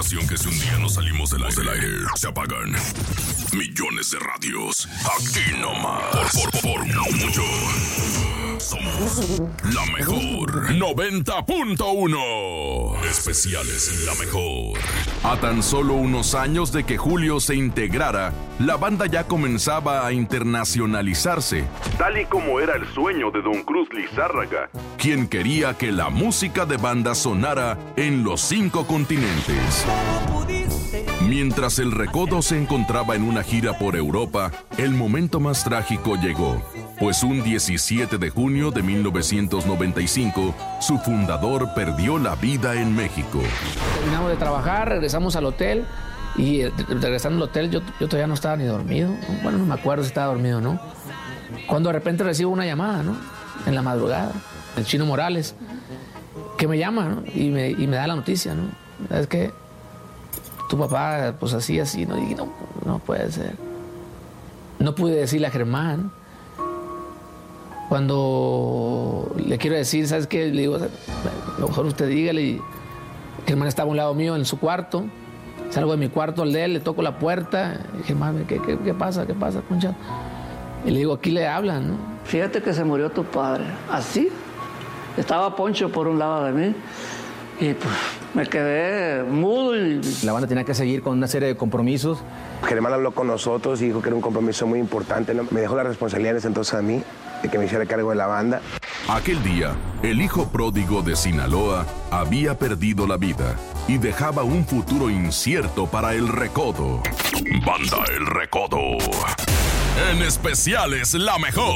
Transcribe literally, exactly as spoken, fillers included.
estación que si un día no salimos del aire, del aire se apagan millones de radios. Aquí nomás. Por, por, por mucho. Somos la mejor. noventa punto uno. Especiales en la mejor. A tan solo unos años de que Julio se integrara, la banda ya comenzaba a internacionalizarse, tal y como era el sueño de Don Cruz Lizárraga, quien quería que la música de banda sonara en los cinco continentes. Mientras el Recodo se encontraba en una gira por Europa, el momento más trágico llegó, pues un diecisiete de junio de mil novecientos noventa y cinco, su fundador perdió la vida en México. Terminamos de trabajar, regresamos al hotel, y regresando al hotel yo, yo todavía no estaba ni dormido. Bueno, no me acuerdo si estaba dormido o no. Cuando de repente recibo una llamada, ¿no? En la madrugada, el Chino Morales, que me llama, ¿no? Y me, y me da la noticia, ¿no? ¿Sabes qué? Tu papá, pues así, así, ¿no? Y no, no puede ser. No pude decirle a Germán. Cuando le quiero decir, ¿sabes qué? Le digo, a lo mejor usted dígale. Y Germán estaba a un lado mío en su cuarto. Salgo de mi cuarto al de él, le toco la puerta. Y Germán, ¿qué, qué, qué pasa? ¿Qué pasa, Concha? Y le digo, aquí le hablan, ¿no? Fíjate que se murió tu padre. Así. Estaba Poncho por un lado de mí. Y pues me quedé mudo. Y... La banda tenía que seguir con una serie de compromisos. Germán habló con nosotros y dijo que era un compromiso muy importante, ¿no? Me dejó la responsabilidad entonces a mí, de que me hiciera cargo de la banda. Aquel día, el hijo pródigo de Sinaloa había perdido la vida y dejaba un futuro incierto para el Recodo. Banda El Recodo. En especiales, la mejor.